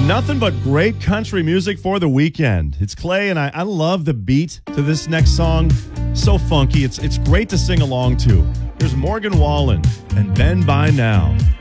Nothing but great country music for the weekend. It's Clay, and I love the beat to this next song. So funky. It's great to sing along to. Here's Morgan Wallen and Ben By Now.